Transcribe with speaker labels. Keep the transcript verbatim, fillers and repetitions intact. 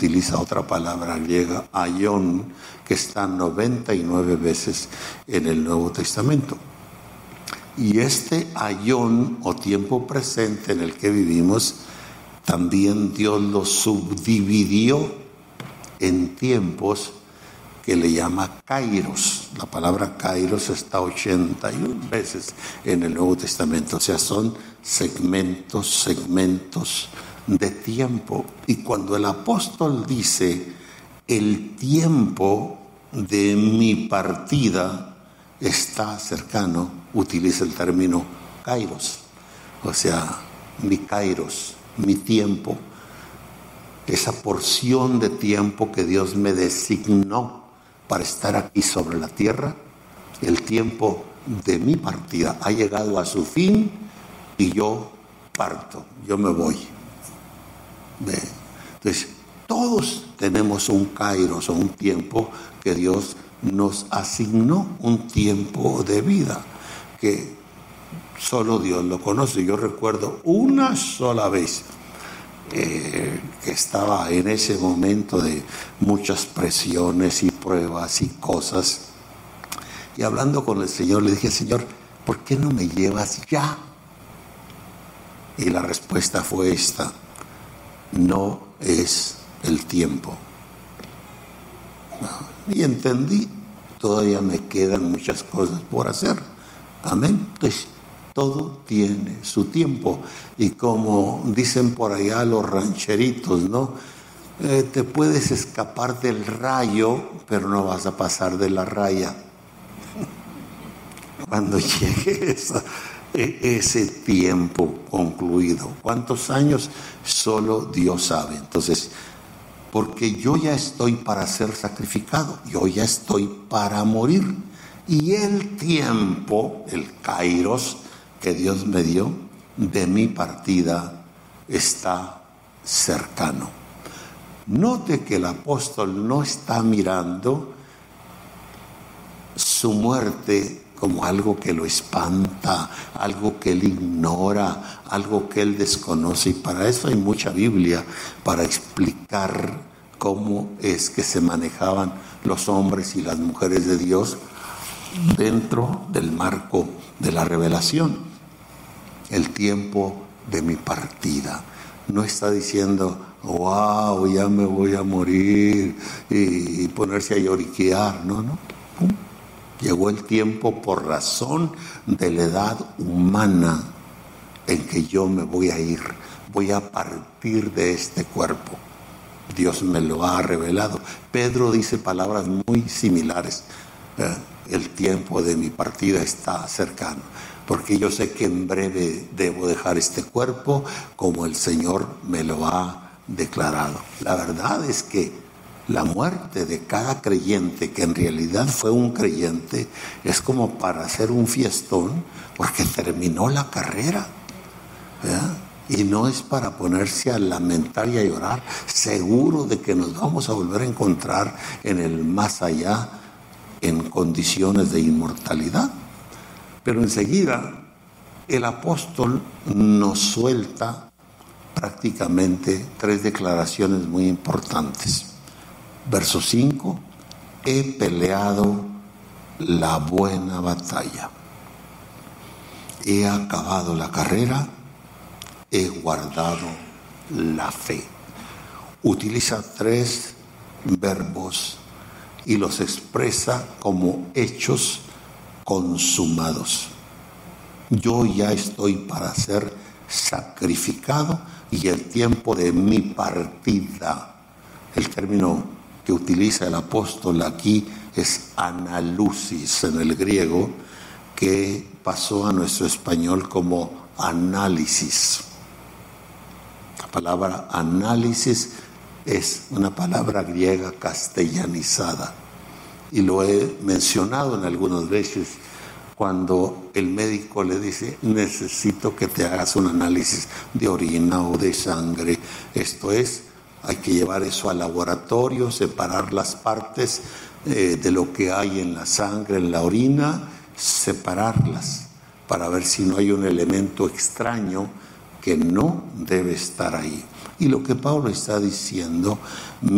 Speaker 1: utiliza otra palabra griega, aion, que está noventa y nueve veces en el Nuevo Testamento. Y este aion o tiempo presente en el que vivimos, también Dios lo subdividió en tiempos que le llama kairos. La palabra kairos está ochenta y una veces en el Nuevo Testamento, o sea, son segmentos, segmentos de tiempo. Y cuando el apóstol dice, el tiempo de mi partida está cercano, utiliza el término kairos, o sea, mi kairos, mi tiempo, esa porción de tiempo que Dios me designó para estar aquí sobre la tierra. El tiempo de mi partida ha llegado a su fin y yo parto, yo me voy. Entonces, todos tenemos un kairos o un tiempo que Dios nos asignó, un tiempo de vida que solo Dios lo conoce. Yo recuerdo una sola vez eh, que estaba en ese momento de muchas presiones y pruebas y cosas, y hablando con el Señor le dije, Señor, ¿por qué no me llevas ya? Y la respuesta fue esta: no es el tiempo. Y entendí, todavía me quedan muchas cosas por hacer. Amén. Entonces, todo tiene su tiempo. Y como dicen por allá los rancheritos, ¿no? Eh, te puedes escapar del rayo, pero no vas a pasar de la raya. Cuando llegue esa, ese tiempo concluido, ¿cuántos años? Solo Dios sabe. Entonces, porque yo ya estoy para ser sacrificado, yo ya estoy para morir, y el tiempo, el kairos que Dios me dio de mi partida está cercano. Note que el apóstol no está mirando su muerte como algo que lo espanta, algo que él ignora, algo que él desconoce. Y para eso hay mucha Biblia, para explicar cómo es que se manejaban los hombres y las mujeres de Dios dentro del marco de la revelación. El tiempo de mi partida. No está diciendo, wow, ya me voy a morir, y ponerse a lloriquear. No, no. Llegó el tiempo por razón de la edad humana en que yo me voy a ir, voy a partir de este cuerpo. Dios me lo ha revelado. Pedro dice palabras muy similares. Eh, el tiempo de mi partida está cercano, porque yo sé que en breve debo dejar este cuerpo como el Señor me lo ha declarado. La verdad es que la muerte de cada creyente, que en realidad fue un creyente, es como para hacer un fiestón, porque terminó la carrera, ¿verdad? Y no es para ponerse a lamentar y a llorar, seguro de que nos vamos a volver a encontrar en el más allá, en condiciones de inmortalidad. Pero enseguida el apóstol nos suelta prácticamente tres declaraciones muy importantes. Verso cinco, he peleado la buena batalla, he acabado la carrera, he guardado la fe. Utiliza tres verbos y los expresa como hechos consumados. Yo ya estoy para ser sacrificado y el tiempo de mi partida. El término que utiliza el apóstol aquí es analusis en el griego, que pasó a nuestro español como análisis. La palabra análisis es una palabra griega castellanizada, y lo he mencionado en algunas veces cuando el médico le dice, necesito que te hagas un análisis de orina o de sangre. Esto es, hay que llevar eso al laboratorio, separar las partes eh, de lo que hay en la sangre, en la orina, separarlas para ver si no hay un elemento extraño que no debe estar ahí. Y lo que Pablo está diciendo,